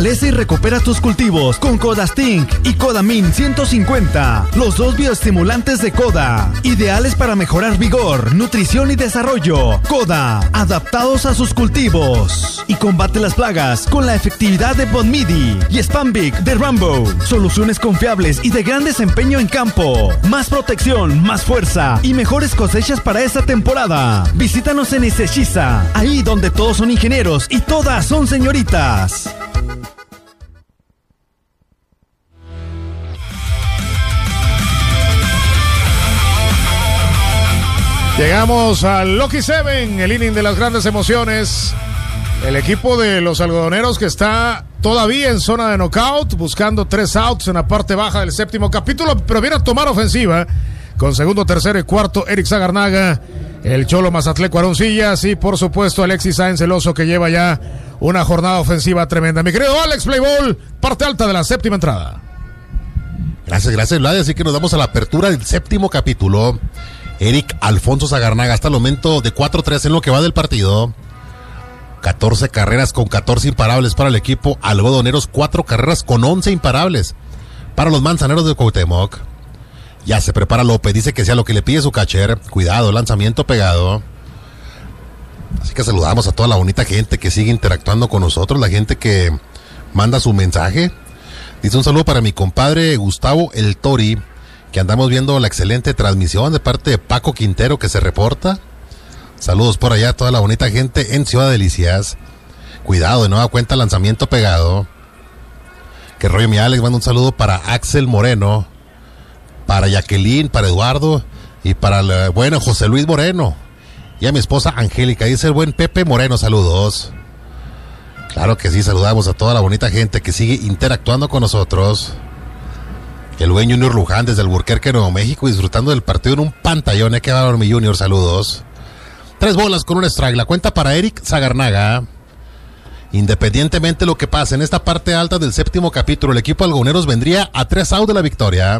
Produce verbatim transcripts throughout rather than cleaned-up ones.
Fortalece y recupera tus cultivos con Codastink y Codamin ciento cincuenta, los dos bioestimulantes de Coda, ideales para mejorar vigor, nutrición y desarrollo. Coda, adaptados a sus cultivos. Y combate las plagas con la efectividad de Bonmidi y Spambic de Rambo. Soluciones confiables y de gran desempeño en campo. Más protección, más fuerza y mejores cosechas para esta temporada. Visítanos en Izeshiza, ahí donde todos son ingenieros y todas son señoritas. Llegamos al Lucky Seven, el inning de las grandes emociones. El equipo de los algodoneros que está todavía en zona de knockout, buscando tres outs en la parte baja del séptimo capítulo, pero viene a tomar ofensiva con segundo, tercero y cuarto Eric Sagarnaga, el Cholo Mazatleco Aroncillas y por supuesto Alexis Sáenz el Oso, que lleva ya una jornada ofensiva tremenda. Mi querido Alex Playball, parte alta de la séptima entrada. Gracias, gracias Vlad, así que nos damos a la apertura del séptimo capítulo. Eric Alfonso Sagarnaga hasta el momento de cuatro tres en lo que va del partido. catorce carreras con catorce imparables para el equipo algodoneros, cuatro carreras con once imparables para los manzaneros de Cuauhtémoc. Ya se prepara López, dice que sea lo que le pide su catcher. Cuidado, lanzamiento pegado. Así que saludamos a toda la bonita gente que sigue interactuando con nosotros, la gente que manda su mensaje. Dice un saludo para mi compadre Gustavo El Tori, que andamos viendo la excelente transmisión de parte de Paco Quintero, que se reporta. Saludos por allá a toda la bonita gente en Ciudad Delicias. Cuidado, de nueva cuenta, lanzamiento pegado. Que rollo, mi Alex, manda un saludo para Axel Moreno, para Jacqueline, para Eduardo y para el bueno José Luis Moreno. Y a mi esposa Angélica, dice el buen Pepe Moreno, saludos. Claro que sí, saludamos a toda la bonita gente que sigue interactuando con nosotros. El buen Junior Luján desde Albuquerque, Nuevo México, disfrutando del partido en un pantallón. ¿Eh? Que va mi Junior, saludos. Tres bolas con un strike, la cuenta para Eric Sagarnaga. Independientemente de lo que pase en esta parte alta del séptimo capítulo, el equipo algodoneros vendría a tres outs de la victoria.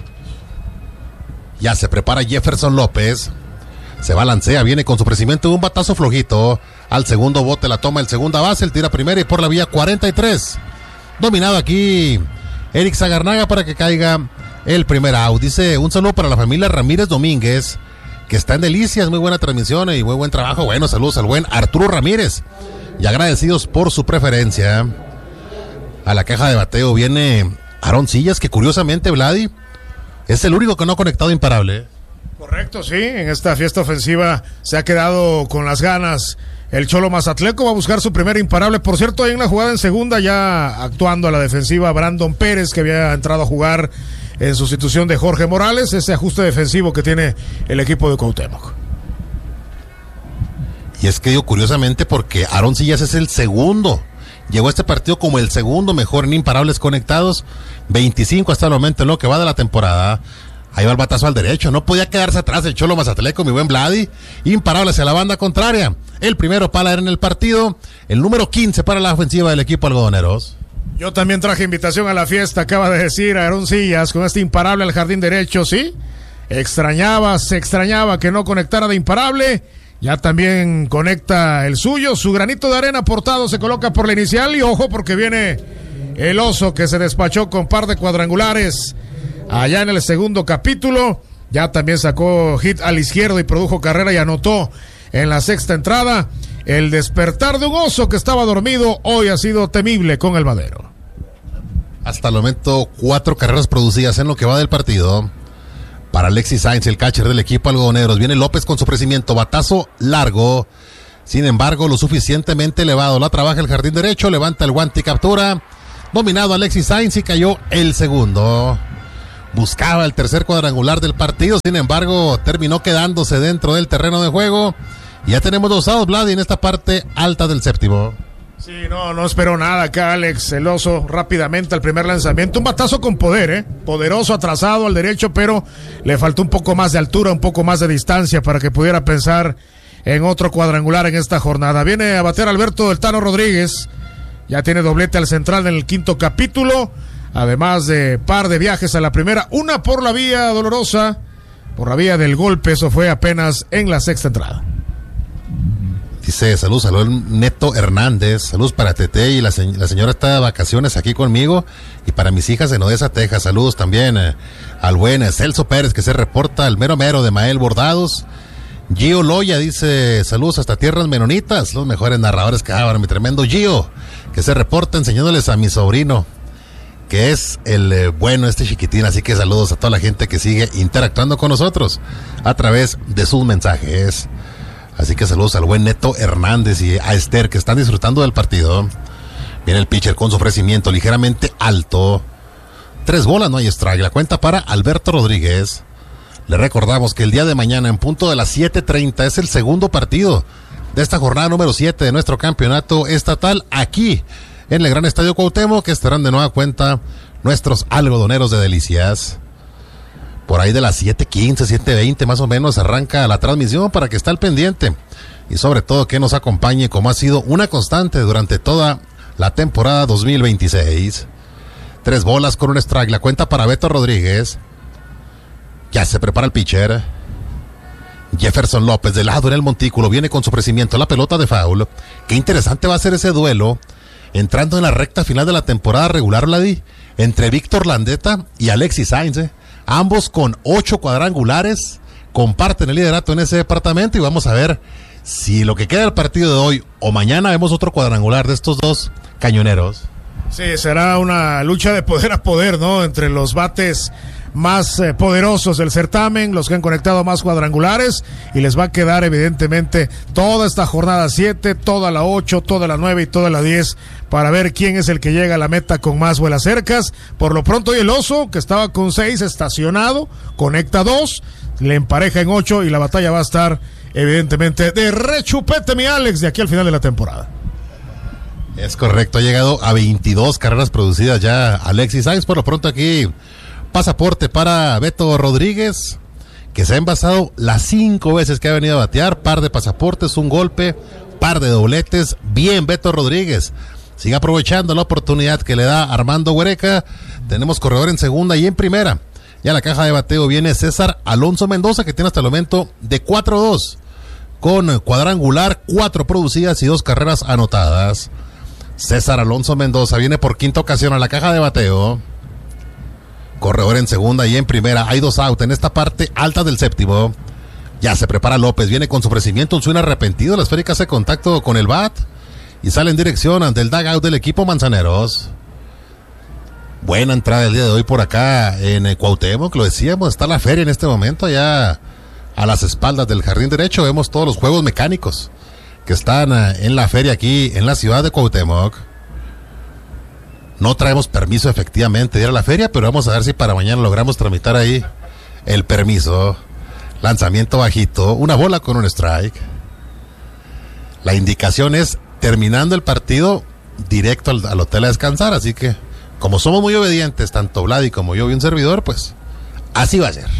Ya se prepara Jefferson López. Se balancea, viene con su crecimiento de un batazo flojito. Al segundo bote la toma el segunda base, el tira primera y por la vía cuarenta y tres. Dominado aquí Eric Sagarnaga para que caiga el primer out. Dice un saludo para la familia Ramírez Domínguez, que está en Delicias. Muy buena transmisión y muy buen trabajo. Bueno, saludos al buen Arturo Ramírez y agradecidos por su preferencia. A la caja de bateo viene Aroncillas, que curiosamente, Vladi, es el único que no ha conectado imparable. Correcto, sí, en esta fiesta ofensiva se ha quedado con las ganas el Cholo Mazatleco. Va a buscar su primer imparable. Por cierto, hay una jugada en segunda ya actuando a la defensiva Brandon Pérez, que había entrado a jugar en sustitución de Jorge Morales. Ese ajuste defensivo que tiene el equipo de Cuauhtémoc. Y es que digo curiosamente porque Aroncillas es el segundo. Llegó a este partido como el segundo mejor en imparables conectados. veinticinco hasta el momento en lo que va de la temporada. Ahí va el batazo al derecho, no podía quedarse atrás el Cholo Mazatleco, mi buen Vladi. Imparable hacia la banda contraria. El primero para en el partido, el número quince para la ofensiva del equipo algodoneros. Yo también traje invitación a la fiesta, acaba de decir Aroncillas, con este imparable al jardín derecho, ¿sí? Extrañaba, se extrañaba que no conectara de imparable. Ya también conecta el suyo, su granito de arena aportado se coloca por la inicial y ojo porque viene el Oso, que se despachó con par de cuadrangulares allá en el segundo capítulo. Ya también sacó hit al izquierdo y produjo carrera y anotó en la sexta entrada. El despertar de un Oso que estaba dormido hoy ha sido temible con el Madero. Hasta el momento cuatro carreras producidas en lo que va del partido. Para Alexis Sáenz, el catcher del equipo algodoneros, viene López con su crecimiento, batazo largo, sin embargo lo suficientemente elevado, la trabaja el jardín derecho, levanta el guante y captura. Dominado Alexis Sáenz y cayó el segundo. Buscaba el tercer cuadrangular del partido, sin embargo terminó quedándose dentro del terreno de juego. Ya tenemos dos outs, Vlad, en esta parte alta del séptimo. Sí, no, no esperó nada acá Alex, el Oso, rápidamente al primer lanzamiento, un batazo con poder, ¿eh? Poderoso, atrasado al derecho, pero le faltó un poco más de altura, un poco más de distancia para que pudiera pensar en otro cuadrangular en esta jornada. Viene a bater Alberto del Tano Rodríguez, ya tiene doblete al central en el quinto capítulo, además de par de viajes a la primera, una por la vía dolorosa, por la vía del golpe, eso fue apenas en la sexta entrada. Dice, saludos, saludos Neto Hernández, saludos para Tete y la, se- la señora está de vacaciones aquí conmigo y para mis hijas en Odessa, Texas. Saludos también eh, al buen eh, Celso Pérez que se reporta, al mero mero de Mael Bordados. Gio Loya dice, saludos hasta tierras menonitas, los mejores narradores que hagan, mi tremendo Gio, que se reporta enseñándoles a mi sobrino, que es el eh, bueno este chiquitín, así que saludos a toda la gente que sigue interactuando con nosotros a través de sus mensajes. Así que saludos al buen Neto Hernández y a Esther que están disfrutando del partido. Viene el pitcher con su ofrecimiento ligeramente alto. Tres bolas, no hay strike. La cuenta para Alberto Rodríguez. Le recordamos que el día de mañana en punto de las siete treinta es el segundo partido de esta jornada número siete de nuestro campeonato estatal aquí en el Gran Estadio Cuauhtémoc, que estarán de nueva cuenta nuestros algodoneros de Delicias. Por ahí de las siete quince, siete veinte más o menos arranca la transmisión para que esté al pendiente y sobre todo que nos acompañe como ha sido una constante durante toda la temporada dos mil veintiséis. Tres bolas con un strike, la cuenta para Beto Rodríguez. Ya se prepara el pitcher. Jefferson López de lado en el montículo viene con su ofrecimiento, la pelota de foul. Qué interesante va a ser ese duelo entrando en la recta final de la temporada regular, Vladi, entre Víctor Landeta y Alexis Sainz, ¿eh? Ambos con ocho cuadrangulares, comparten el liderato en ese departamento y vamos a ver si lo que queda del partido de hoy o mañana vemos otro cuadrangular de estos dos cañoneros. Sí, será una lucha de poder a poder, ¿no? Entre los bates más eh, poderosos del certamen, los que han conectado más cuadrangulares, y les va a quedar evidentemente toda esta jornada siete, toda la ocho, toda la nueve y toda la diez para ver quién es el que llega a la meta con más vuelas cercas. Por lo pronto hoy el Oso, que estaba con seis estacionado, conecta dos, le empareja en ocho y la batalla va a estar evidentemente de rechupete, mi Alex, de aquí al final de la temporada. Es correcto, ha llegado a veintidós carreras producidas ya Alexis Sainz. Por lo pronto aquí pasaporte para Beto Rodríguez, que se ha envasado las cinco veces que ha venido a batear, par de pasaportes, un golpe, par de dobletes. Bien Beto Rodríguez, sigue aprovechando la oportunidad que le da Armando Huereca. Tenemos corredor en segunda y en primera. Ya a la caja de bateo viene César Alonso Mendoza, que tiene hasta el momento de cuatro dos, con cuadrangular, cuatro producidas y dos carreras anotadas. César Alonso Mendoza viene por quinta ocasión a la caja de bateo. Corredor en segunda y en primera. Hay dos outs en esta parte alta del séptimo. Ya se prepara López. Viene con su ofrecimiento. Un swing arrepentido. La esférica hace contacto con el bat y sale en dirección del dugout del equipo Manzaneros. Buena entrada el día de hoy por acá en Cuauhtémoc. Lo decíamos, está la feria en este momento. Allá a las espaldas del jardín derecho vemos todos los juegos mecánicos que están en la feria aquí en la ciudad de Cuauhtémoc. No traemos permiso efectivamente de ir a la feria, pero vamos a ver si para mañana logramos tramitar ahí el permiso. Lanzamiento bajito, una bola con un strike. La indicación es terminando el partido directo al, al hotel a descansar, así que como somos muy obedientes, tanto Vladi como yo y un servidor, pues así va a ser.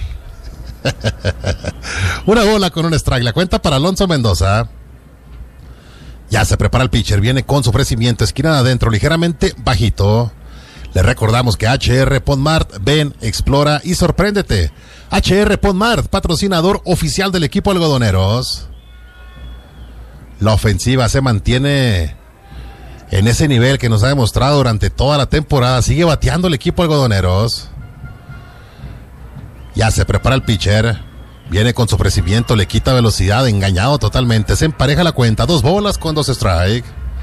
Una bola con un strike, la cuenta para Alonso Mendoza. Ya se prepara el pitcher, viene con su ofrecimiento, esquina de adentro, ligeramente bajito. Le recordamos que H R Ponmart, ven, explora y sorpréndete. H R Ponmart, patrocinador oficial del equipo algodoneros. La ofensiva se mantiene en ese nivel que nos ha demostrado durante toda la temporada. Sigue bateando el equipo algodoneros. Ya se prepara el pitcher. Viene con su ofrecimiento, le quita velocidad, engañado totalmente. Se empareja la cuenta, dos bolas con dos strike.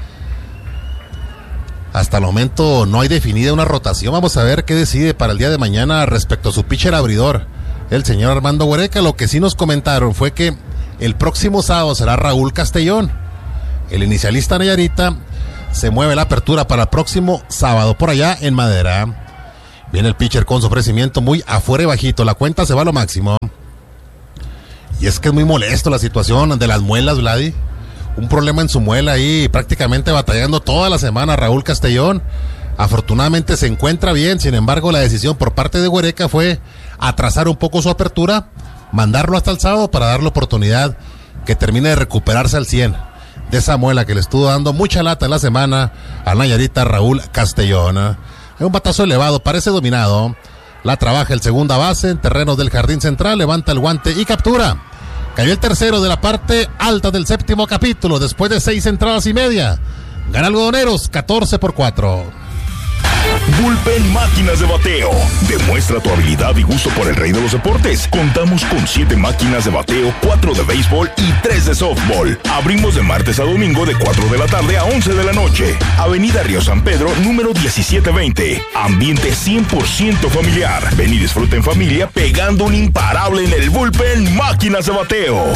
Hasta el momento no hay definida una rotación. Vamos a ver qué decide para el día de mañana respecto a su pitcher abridor, el señor Armando Huereca. Lo que sí nos comentaron fue que el próximo sábado será Raúl Castellón. El inicialista Nayarita se mueve la apertura para el próximo sábado por allá en Madera. Viene el pitcher con su ofrecimiento muy afuera y bajito. La cuenta se va a lo máximo. Y es que es muy molesto la situación de las muelas, Vladi. Un problema en su muela ahí, prácticamente batallando toda la semana Raúl Castellón. Afortunadamente se encuentra bien, sin embargo la decisión por parte de Huereca fue atrasar un poco su apertura, mandarlo hasta el sábado para darle oportunidad que termine de recuperarse al cien de esa muela que le estuvo dando mucha lata en la semana a Nayarita Raúl Castellón. Hay un batazo elevado, parece dominado. La trabaja el segunda base en terrenos del jardín central, levanta el guante y captura. Cayó el tercero de la parte alta del séptimo capítulo después de seis entradas y media. Gana Algodoneros catorce por cuatro. Bullpen Máquinas de Bateo. Demuestra tu habilidad y gusto por el rey de los deportes. Contamos con siete máquinas de bateo, cuatro de béisbol y tres de softball. Abrimos de martes a domingo de cuatro de la tarde a once de la noche. Avenida Río San Pedro, número diecisiete veinte. Ambiente cien por ciento familiar. Ven y disfruta en familia pegando un imparable en el Bullpen Máquinas de Bateo.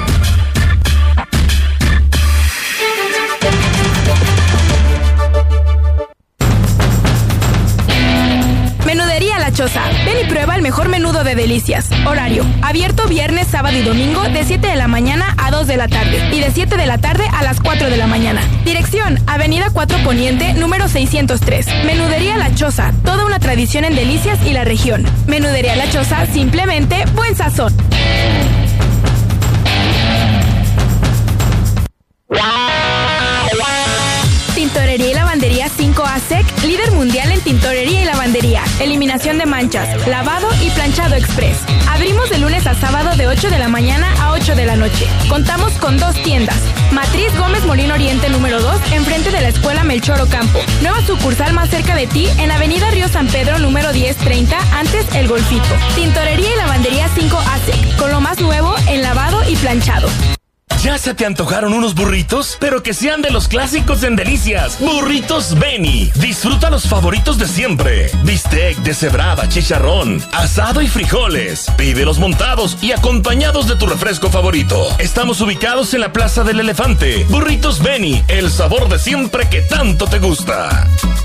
Menudería La Choza. Ven y prueba el mejor menudo de delicias. Horario: abierto viernes, sábado y domingo de siete de la mañana a dos de la tarde y de siete de la tarde a las cuatro de la mañana. Dirección: Avenida cuatro Poniente, número seiscientos tres. Menudería La Choza. Toda una tradición en delicias y la región. Menudería La Choza, simplemente buen sazón. Tintorería y Lavandería cinco A S E C, líder mundial en tintorería y lavandería, eliminación de manchas, lavado y planchado express. Abrimos de lunes a sábado de ocho de la mañana a ocho de la noche. Contamos con dos tiendas. Matriz Gómez Molino Oriente número dos, enfrente de la Escuela Melchor Ocampo. Nueva sucursal más cerca de ti en Avenida Río San Pedro número diez treinta, antes El Golfito. Tintorería y Lavandería cinco A S E C, con lo más nuevo en lavado y planchado. ¿Ya se te antojaron unos burritos? Pero que sean de los clásicos en Delicias. Burritos Beni. Disfruta los favoritos de siempre. Bistec, deshebrada, chicharrón, asado y frijoles. Pídelos montados y acompañados de tu refresco favorito. Estamos ubicados en la Plaza del Elefante. Burritos Beni, el sabor de siempre que tanto te gusta.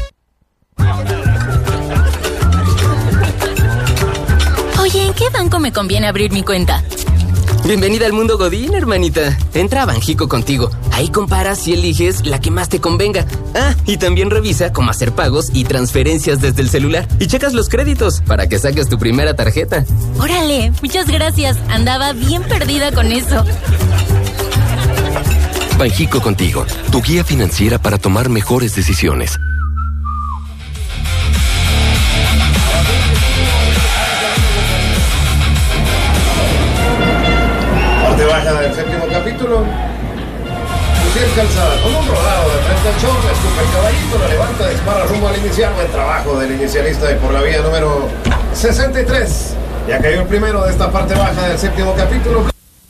Oye, ¿en qué banco me conviene abrir mi cuenta? Bienvenida al mundo Godín, hermanita. Entra a Banjico Contigo. Ahí comparas y eliges la que más te convenga. Ah, y también revisa cómo hacer pagos y transferencias desde el celular. Y checas los créditos para que saques tu primera tarjeta. Órale, muchas gracias. Andaba bien perdida con eso. Banjico Contigo, tu guía financiera para tomar mejores decisiones. Parte baja del séptimo capítulo. Luciel Calzada con un rodado de frente al short, escupa el caballito, lo levanta, dispara rumbo al inicial. Buen trabajo del inicialista y por la vía número sesenta y tres. Ya cayó el primero de esta parte baja del séptimo capítulo.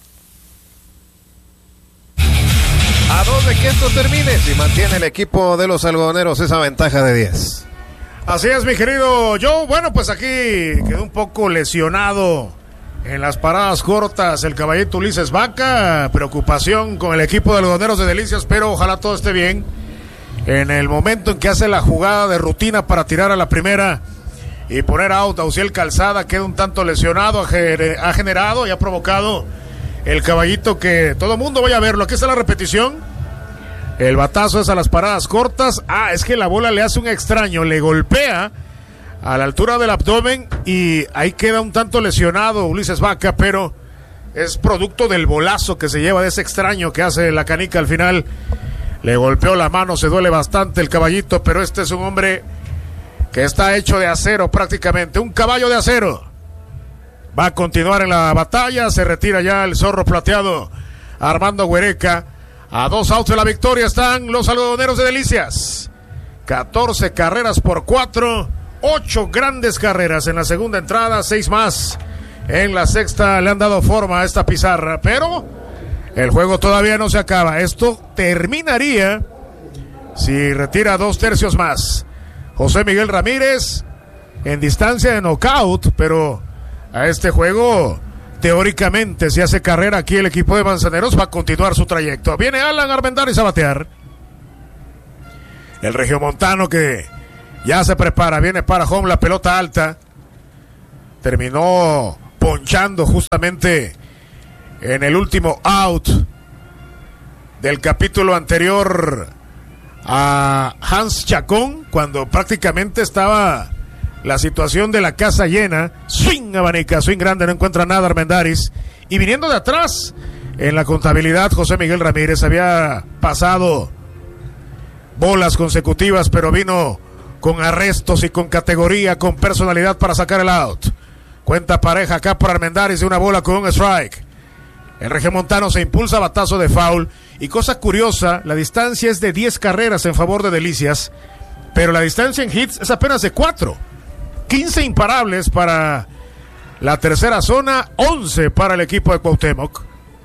A dos de que esto termine, si mantiene el equipo de los algodoneros esa ventaja de diez. Así es, mi querido Joe. Bueno, pues aquí quedó un poco lesionado en las paradas cortas el caballito Ulises Vaca. Preocupación con el equipo de algodoneros de Delicias, pero ojalá todo esté bien. En el momento en que hace la jugada de rutina para tirar a la primera y poner out a Uciel Calzada, queda un tanto lesionado, ha generado y ha provocado el caballito que todo mundo vaya a verlo. Aquí está la repetición. El batazo es a las paradas cortas. Ah, es que la bola le hace un extraño, le golpea a la altura del abdomen y ahí queda un tanto lesionado Ulises Vaca, pero es producto del bolazo que se lleva, de ese extraño que hace la canica al final. Le golpeó la mano, se duele bastante el caballito, pero este es un hombre que está hecho de acero prácticamente, un caballo de acero. Va a continuar en la batalla, se retira ya el zorro plateado Armando Huereca. A dos outs de la victoria están los algodoneros de Delicias. catorce carreras por cuatro. Ocho grandes carreras en la segunda entrada, seis más en la sexta. Le han dado forma a esta pizarra, pero el juego todavía no se acaba. Esto terminaría si retira dos tercios más José Miguel Ramírez en distancia de knockout, pero a este juego teóricamente si hace carrera aquí el equipo de Manzaneros va a continuar su trayecto. Viene Alan Armendáriz a batear, el regiomontano que ya se prepara, viene para home, la pelota alta. Terminó ponchando justamente en el último out del capítulo anterior a Hans Chacón, cuando prácticamente estaba la situación de la casa llena. Swing abanica, swing grande, no encuentra nada Armendáriz. Y viniendo de atrás, en la contabilidad, José Miguel Ramírez había pasado bolas consecutivas, pero vino con arrestos y con categoría, con personalidad para sacar el out. Cuenta pareja acá por Armendáriz de una bola con un strike. El regiomontano se impulsa, batazo de foul. Y cosa curiosa, la distancia es de diez carreras en favor de Delicias, pero la distancia en hits es apenas de cuatro. quince imparables para la tercera zona, once para el equipo de Cuauhtémoc.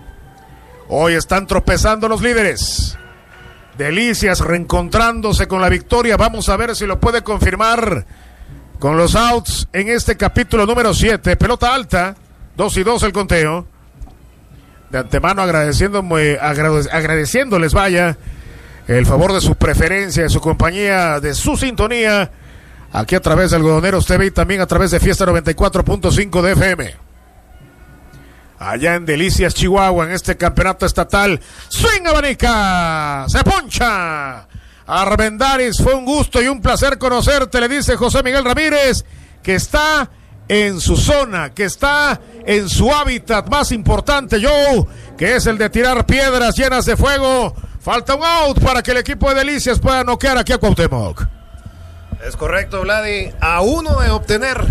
Hoy están tropezando los líderes. Delicias reencontrándose con la victoria. Vamos a ver si lo puede confirmar con los outs en este capítulo número siete. Pelota alta, dos y dos el conteo. De antemano agradeciendo, agradeciéndoles, vaya, el favor de su preferencia, de su compañía, de su sintonía, aquí a través de Algodoneros T V y también a través de Fiesta noventa y cuatro punto cinco de F M. Allá en Delicias, Chihuahua, en este campeonato estatal. ¡Swing abanica! ¡Se poncha! Armendáriz, fue un gusto y un placer conocerte, le dice José Miguel Ramírez, que está en su zona, que está en su hábitat más importante, Joe, que es el de tirar piedras llenas de fuego. Falta un out para que el equipo de Delicias pueda noquear aquí a Cuauhtémoc. Es correcto, Vladi. A uno de obtener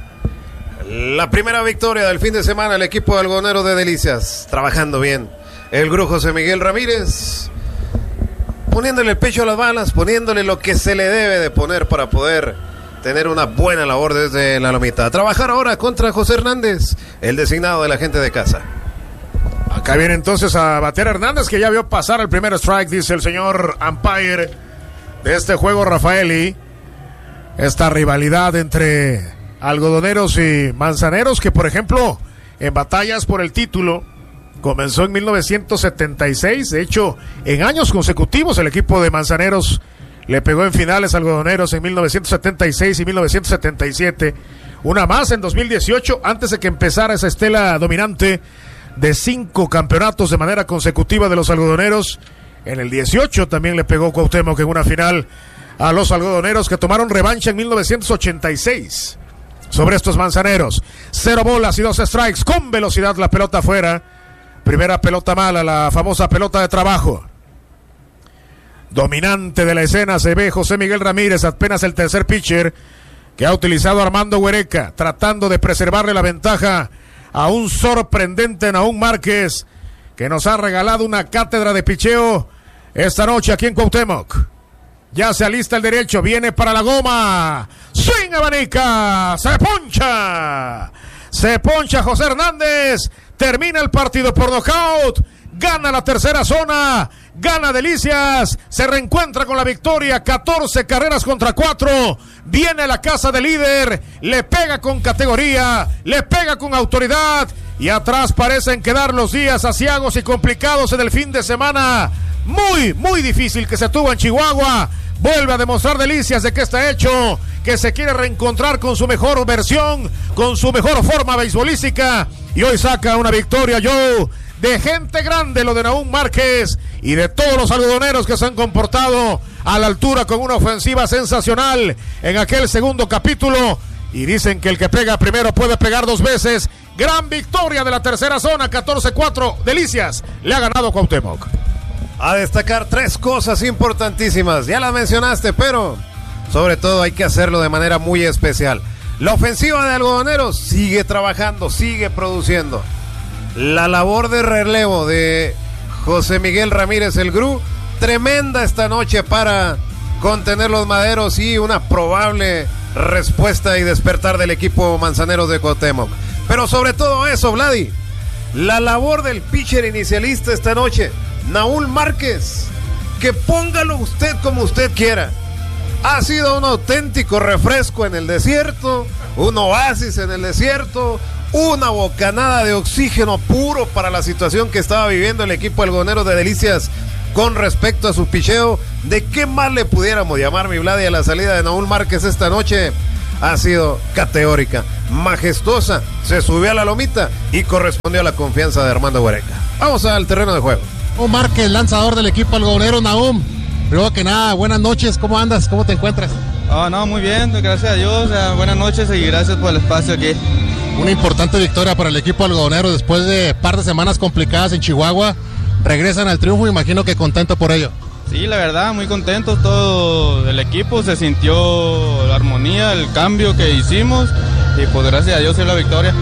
la primera victoria del fin de semana, el equipo de Algodonero de Delicias. Trabajando bien. El grupo José Miguel Ramírez, poniéndole el pecho a las balas, poniéndole lo que se le debe de poner para poder tener una buena labor desde la lomita. A trabajar ahora contra José Hernández, el designado de la gente de casa. Acá viene entonces a batear Hernández, que ya vio pasar el primer strike, dice el señor umpire de este juego, Rafaeli. Esta rivalidad entre algodoneros y manzaneros, que por ejemplo, en batallas por el título, comenzó en mil novecientos setenta y seis. De hecho, en años consecutivos el equipo de manzaneros le pegó en finales a algodoneros en mil novecientos setenta y seis y mil novecientos setenta y siete. Una más en dos mil dieciocho, antes de que empezara esa estela dominante de cinco campeonatos de manera consecutiva de los algodoneros. En el dieciocho también le pegó Cuauhtémoc en una final a los algodoneros, que tomaron revancha en mil novecientos ochenta y seis sobre estos manzaneros. Cero bolas y dos strikes, con velocidad la pelota afuera. Primera pelota mala, la famosa pelota de trabajo. Dominante de la escena se ve José Miguel Ramírez, apenas el tercer pitcher que ha utilizado Armando Huereca, tratando de preservarle la ventaja a un sorprendente Nahum Márquez, que nos ha regalado una cátedra de picheo esta noche aquí en Cuauhtémoc. Ya se alista el derecho, viene para la goma. ¡Swing abanica! ¡Se poncha! Se poncha José Hernández. Termina el partido por nocaut. Gana la tercera zona. Gana Delicias. Se reencuentra con la victoria. catorce carreras contra cuatro. Viene a la casa de líder. Le pega con categoría. Le pega con autoridad. Y atrás parecen quedar los días aciagos y complicados en el fin de semana. Muy, muy difícil que se tuvo en Chihuahua. Vuelve a demostrar Delicias de que está hecho, que se quiere reencontrar con su mejor versión, con su mejor forma beisbolística, y hoy saca una victoria, Joe, de gente grande, lo de Nahum Márquez, y de todos los algodoneros que se han comportado a la altura con una ofensiva sensacional en aquel segundo capítulo, y dicen que el que pega primero puede pegar dos veces. Gran victoria de la tercera zona, catorce cuatro, Delicias le ha ganado Cuauhtémoc. A destacar tres cosas importantísimas, ya las mencionaste, pero sobre todo hay que hacerlo de manera muy especial. La ofensiva de algodoneros sigue trabajando, sigue produciendo. La labor de relevo de José Miguel Ramírez el Gru, tremenda esta noche para contener los maderos y una probable respuesta y despertar del equipo manzanero de Cuauhtémoc. Pero sobre todo eso, Vladi, la labor del pitcher inicialista esta noche, Nahum Márquez, que póngalo usted como usted quiera. Ha sido un auténtico refresco en el desierto, un oasis en el desierto, una bocanada de oxígeno puro para la situación que estaba viviendo el equipo algodonero de Delicias con respecto a su picheo. ¿De qué más le pudiéramos llamar, mi Vladi, a la salida de Nahum Márquez esta noche? Ha sido categórica, majestuosa, se subió a la lomita y correspondió a la confianza de Armando Huereca. Vamos al terreno de juego. Nahum Márquez, lanzador del equipo algodonero. Nahum, primero que nada, buenas noches, ¿cómo andas? ¿Cómo te encuentras? Oh, no, muy bien, gracias a Dios, uh, buenas noches y gracias por el espacio aquí. Una importante victoria para el equipo algodonero después de un par de semanas complicadas en Chihuahua. Regresan al triunfo, imagino que contento por ello. Sí, la verdad, muy contentos, todo el equipo, se sintió la armonía, el cambio que hicimos y pues gracias a Dios es la victoria.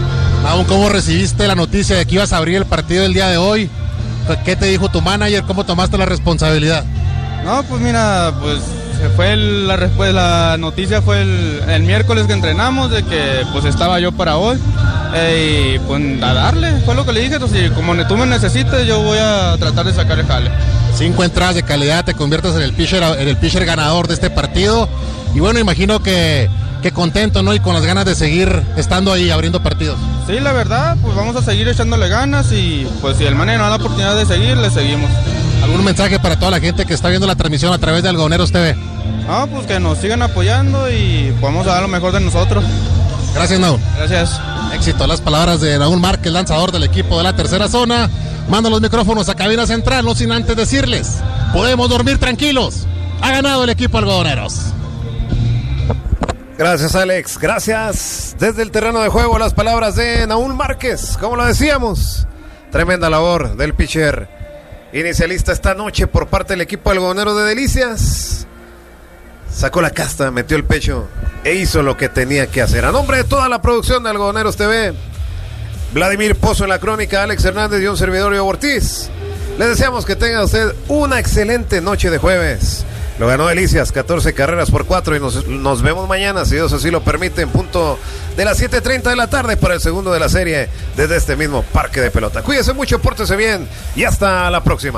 Aún, ¿cómo recibiste la noticia de que ibas a abrir el partido el día de hoy? ¿Qué te dijo tu manager? ¿Cómo tomaste la responsabilidad? No, pues mira, pues se fue el- la, respu- la noticia fue el, el miércoles que entrenamos de que pues estaba yo para hoy. Eh, y pues a darle, fue lo que le dije, entonces, si como tú me necesites, yo voy a tratar de sacar el jale. Cinco entradas de calidad, te conviertes en el pitcher, en el pitcher ganador de este partido. Y bueno, imagino que, que contento, ¿no? Y con las ganas de seguir estando ahí abriendo partidos. Sí, la verdad, pues vamos a seguir echándole ganas y pues si el manager nos da la oportunidad de seguir, le seguimos. ¿Algún mensaje para toda la gente que está viendo la transmisión a través de Algodoneros T V? No, pues que nos sigan apoyando y vamos a dar lo mejor de nosotros. Gracias, Naúl. Gracias. Éxito. Las palabras de Naúl Márquez, lanzador del equipo de la tercera zona. Mando los micrófonos a cabina central, no sin antes decirles, podemos dormir tranquilos. Ha ganado el equipo Algodoneros. Gracias, Alex. Gracias. Desde el terreno de juego, las palabras de Naúl Márquez. Como lo decíamos, tremenda labor del pitcher inicialista esta noche por parte del equipo algodonero de Delicias. Sacó la casta, metió el pecho e hizo lo que tenía que hacer. A nombre de toda la producción de Algodoneros T V, Vladimir Pozo en la crónica, Alex Hernández y un servidor Ivo Ortiz, le deseamos que tenga usted una excelente noche de jueves. Lo ganó Delicias, catorce carreras por cuatro, y nos, nos vemos mañana, si Dios así lo permite, en punto de las siete treinta de la tarde para el segundo de la serie desde este mismo parque de pelota. Cuídese mucho, pórtese bien y hasta la próxima.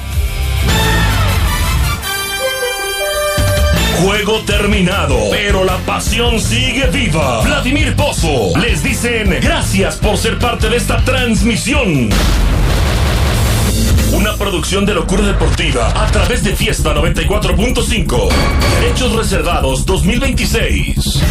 Juego terminado, pero la pasión sigue viva. Vladimir Pozo les dicen gracias por ser parte de esta transmisión. Una producción de Locura Deportiva a través de Fiesta noventa y cuatro punto cinco. Derechos reservados dos mil veintiséis.